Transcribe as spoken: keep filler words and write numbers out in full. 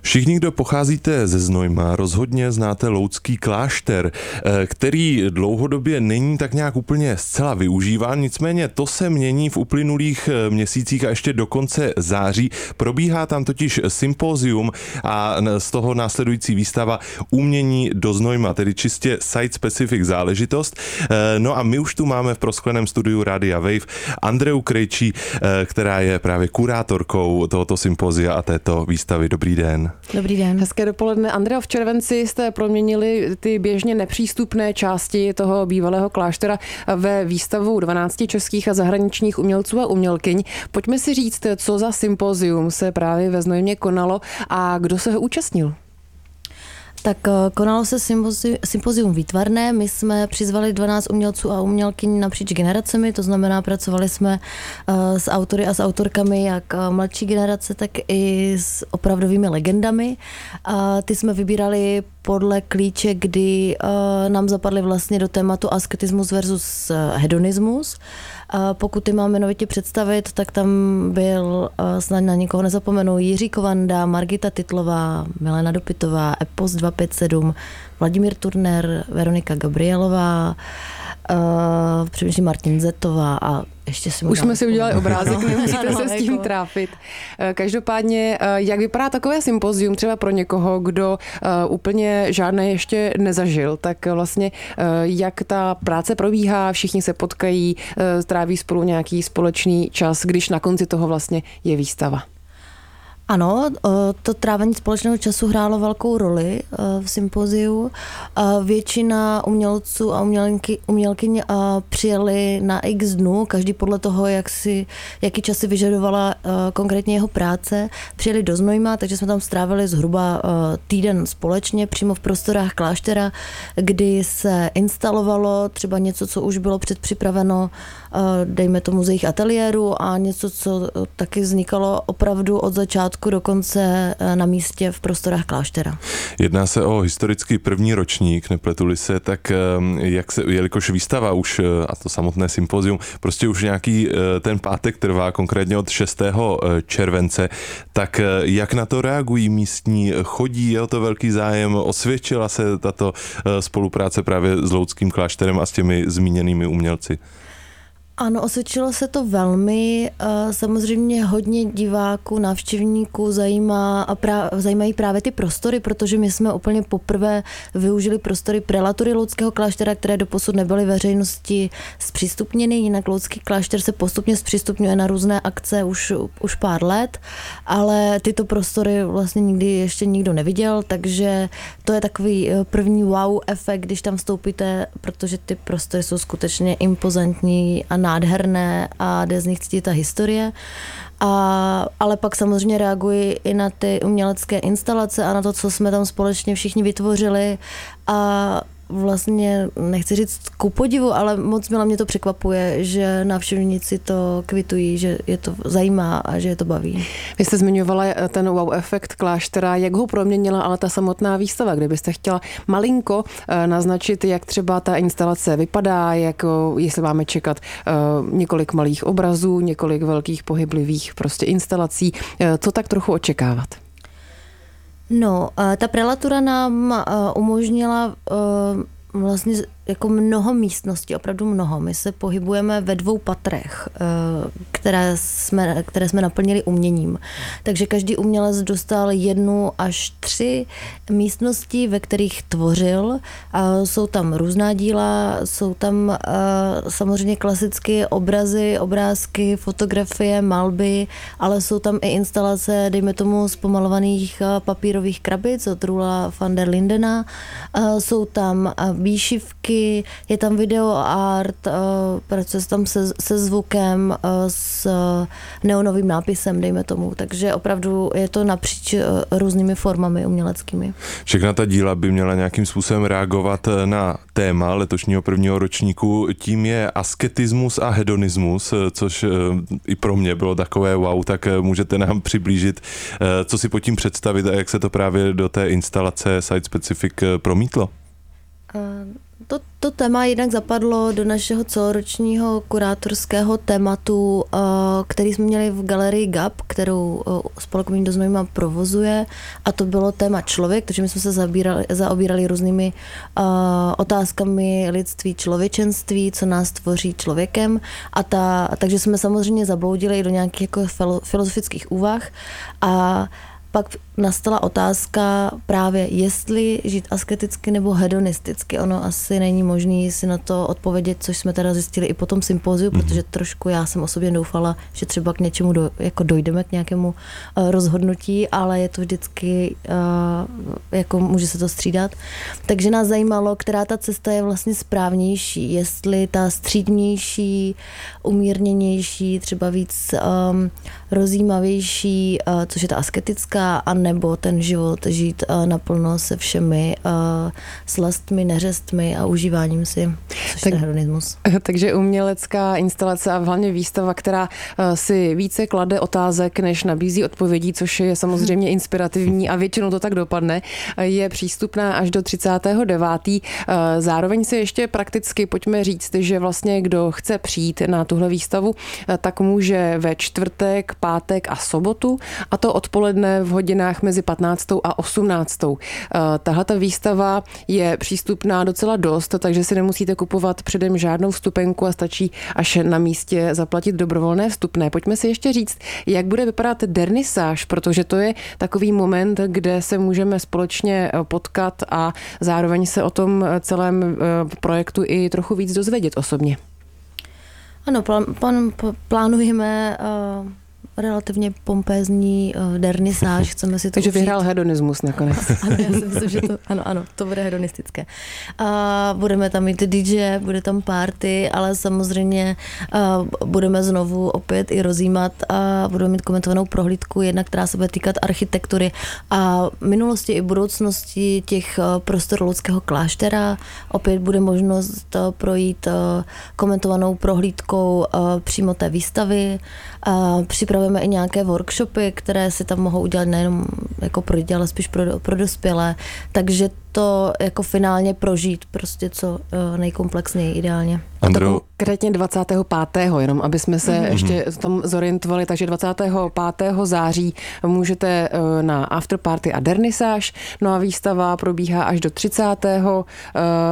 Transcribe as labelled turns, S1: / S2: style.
S1: Všichni, kdo pocházíte ze Znojma, rozhodně znáte Loudský klášter, který dlouhodobě není tak nějak úplně zcela využíván, nicméně to se mění v uplynulých měsících a ještě do konce září. Probíhá tam totiž sympózium a z toho následující výstava Umění do Znojma, tedy čistě site-specific záležitost. No a my už tu máme v proskleném studiu Rádia Wave Andreu Krejčí, která je právě kurátorkou tohoto sympózia a této výstavy. Dobrý den.
S2: Dobrý den.
S3: Hezké dopoledne. Andrea, v červenci jste proměnili ty běžně nepřístupné části toho bývalého kláštera ve výstavu dvanácti českých a zahraničních umělců a umělkyň. Pojďme si říct, co za sympózium se právě ve Znojmě konalo a kdo se ho účastnil.
S2: Tak konalo se sympozium výtvarné, my jsme přizvali dvanáct umělců a umělkyň napříč generacemi, to znamená pracovali jsme s autory a s autorkami jak mladší generace, tak i s opravdovými legendami. A ty jsme vybírali podle klíče, kdy nám zapadly vlastně do tématu asketismus versus hedonismus. A pokud ty mám jmenovitě představit, tak tam byl, snad na nikoho nezapomenu, Jiří Kovanda, Margita Titlová, Milena Dopitová, Epos dva pět sedm, Vladimír Turner, Veronika Gabrielová, uh, přemýšlím Martin Zetová a ještě si
S3: Už jsme si udělali obrázek, nemusíte se s tím trápit. Každopádně, jak vypadá takové sympozium třeba pro někoho, kdo úplně žádné ještě nezažil, tak vlastně jak ta práce probíhá, všichni se potkají, tráví spolu nějaký společný čas, když na konci toho vlastně je výstava.
S2: Ano, to trávení společného času hrálo velkou roli v sympoziu. Většina umělců a umělky, umělkyň přijeli na x dnů, každý podle toho, jak si, jaký čas si vyžadovala konkrétně jeho práce. Přijeli do Znojma, takže jsme tam strávili zhruba týden společně přímo v prostorách kláštera, kdy se instalovalo třeba něco, co už bylo předpřipraveno, dejme tomu z jejich ateliéru a něco, co taky vznikalo opravdu od začátku dokonce na místě v prostorách kláštera.
S1: Jedná se o historicky první ročník, nepletu-li se, tak jak se, jelikož výstava už, a to samotné sympozium, prostě už nějaký ten pátek trvá, konkrétně od šestého července, tak jak na to reagují místní? Chodí, je o to velký zájem? Osvědčila se tato spolupráce právě s Loudským klášterem a s těmi zmíněnými umělci?
S2: Ano, osvědčilo se to velmi. Samozřejmě hodně diváků, návštěvníků zajímá a prá, zajímají právě ty prostory, protože my jsme úplně poprvé využili prostory prelatury Loudského kláštera, které doposud nebyly veřejnosti zpřístupněny. Jinak Loudský klášter se postupně zpřístupňuje na různé akce už, už pár let, ale tyto prostory vlastně nikdy ještě nikdo neviděl, takže to je takový první wow efekt, když tam vstoupíte, protože ty prostory jsou skutečně impozantní a nádherné a jde z nich cítit ta historie. A, ale pak samozřejmě reaguji i na ty umělecké instalace a na to, co jsme tam společně všichni vytvořili a vlastně, nechci říct ku podivu, ale moc milé mě to překvapuje, že návštěvníci to kvitují, že je to zajímá a že je to baví.
S3: Vy jste zmiňovala ten wow efekt kláštera, jak ho proměnila ale ta samotná výstava, kdybyste chtěla malinko naznačit, jak třeba ta instalace vypadá, jak, jestli máme čekat několik malých obrazů, několik velkých pohyblivých prostě instalací, co tak trochu očekávat?
S2: No, ta prelatura nám umožnila vlastně jako mnoho místností, opravdu mnoho. My se pohybujeme ve dvou patrech, které jsme, které jsme naplnili uměním. Takže každý umělec dostal jednu až tři místnosti, ve kterých tvořil. Jsou tam různá díla, jsou tam samozřejmě klasické obrazy, obrázky, fotografie, malby, ale jsou tam i instalace, dejme tomu, z pomalovaných papírových krabic od Roela van der Lindena. Jsou tam výšivky, je tam video art, pracuje tam se, se zvukem, s neonovým nápisem, dejme tomu. Takže opravdu je to napříč různými formami uměleckými. Všechna
S1: ta díla by měla nějakým způsobem reagovat na téma letošního prvního ročníku. Tím je asketismus a hedonismus, což i pro mě bylo takové wow, tak můžete nám přiblížit, co si pod tím představit a jak se to právě do té instalace Site Specific promítlo?
S2: to, to téma jednak zapadlo do našeho celoročního kurátorského tématu, který jsme měli v galerii G A P, kterou spolek Umění do Znojma provozuje, a to bylo téma člověk, takže my jsme se zabírali, zaobírali různými uh, otázkami lidství, člověčenství, co nás tvoří člověkem, a ta, takže jsme samozřejmě zabloudili i do nějakých jako filozofických úvah, a pak nastala otázka právě, jestli žít asketicky nebo hedonisticky. Ono asi není možné si na to odpovědět, což jsme teda zjistili i po tom sympóziu, mm-hmm. protože trošku já jsem osobně doufala, že třeba k něčemu do, jako dojdeme, k nějakému uh, rozhodnutí, ale je to vždycky, uh, jako může se to střídat. Takže nás zajímalo, která ta cesta je vlastně správnější, jestli ta střídnější, umírněnější, třeba víc um, rozjímavější, uh, což je ta asketická, a nebo ten život žít uh, naplno se všemi uh, slastmi, neřestmi a užíváním si, což tak, je hedonismus.
S3: Takže umělecká instalace a hlavně výstava, která uh, si více klade otázek, než nabízí odpovědí, což je samozřejmě inspirativní a většinou to tak dopadne, je přístupná až do třicátého devátého Uh, zároveň si ještě prakticky pojďme říct, že vlastně kdo chce přijít na tuhle výstavu, uh, tak může ve čtvrtek, pátek a sobotu, a to odpoledne v hodinách mezi patnáctou a osmnáctou. Tahle ta výstava je přístupná docela dost, takže si nemusíte kupovat předem žádnou vstupenku a stačí až na místě zaplatit dobrovolné vstupné. Pojďme si ještě říct, jak bude vypadat dernisáž, protože to je takový moment, kde se můžeme společně potkat a zároveň se o tom celém projektu i trochu víc dozvědět osobně.
S2: Ano, plán, plán, plánujeme uh... relativně pompézní uh, dernisáž, chceme si to
S3: Takže
S2: užít.
S3: vyhrál hedonismus nakonec.
S2: Ano, já si myslím, že to, ano, ano, to bude hedonistické. A budeme tam mít D J, bude tam party, ale samozřejmě uh, budeme znovu opět i rozjímat a budeme mít komentovanou prohlídku, jedna, která se bude týkat architektury a minulosti i budoucnosti těch uh, prostor Loudského kláštera. Opět bude možnost uh, projít uh, komentovanou prohlídkou uh, přímo té výstavy. Uh, připravujeme i nějaké workshopy, které si tam mohou udělat nejenom jako pro děti, ale spíš pro, pro dospělé. Takže to jako finálně prožít prostě co nejkomplexněji ideálně.
S1: Andreu.
S3: Konkrétně dvacátého pátého jenom aby jsme se mm-hmm. ještě v tom zorientovali, takže dvacátého pátého září můžete na afterparty a dernisáž, no a výstava probíhá až do třicátého